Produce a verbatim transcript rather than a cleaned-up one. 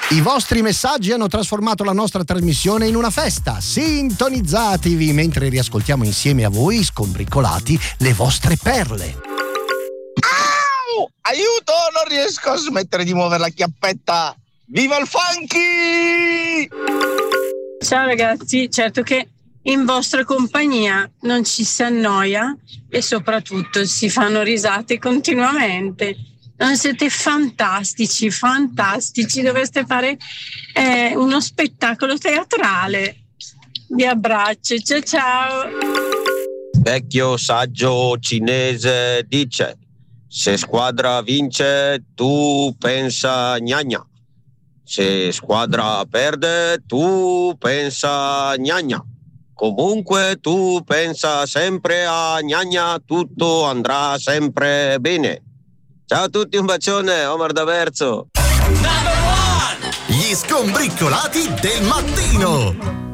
I vostri messaggi hanno trasformato la nostra trasmissione in una festa. Sintonizzatevi mentre riascoltiamo insieme a voi, scombriccolati, le vostre perle. Au! Aiuto, non riesco a smettere di muovere la chiappetta. Viva il funky! Ciao ragazzi, certo che in vostra compagnia non ci si annoia e soprattutto si fanno risate continuamente. Non siete fantastici, fantastici, dovreste fare eh, uno spettacolo teatrale. Vi abbraccio, ciao ciao. Vecchio saggio cinese dice: se squadra vince tu pensa gnagna, se squadra perde tu pensa gnagna, comunque tu pensa sempre a gnagna, tutto andrà sempre bene. Ciao a tutti, un bacione, Omar D'Averzo. Gli scombriccolati del mattino.